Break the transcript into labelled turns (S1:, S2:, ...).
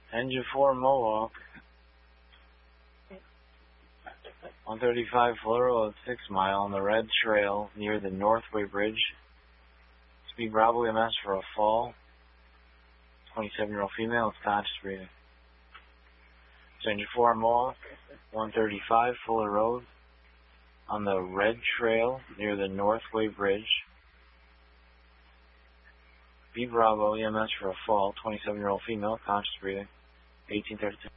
S1: Engine 4 Mohawk. 135 Floro at 6 Mile on the Red Trail near the Northway Bridge. Speed Bravo EMS for a fall. 27-year-old female is conscious breathing. Engine 4 Mohawk. 135 Fuller Road on the Red Trail near the Northway Bridge. Speed Bravo EMS for a fall. 27-year-old female conscious breathing. 1832.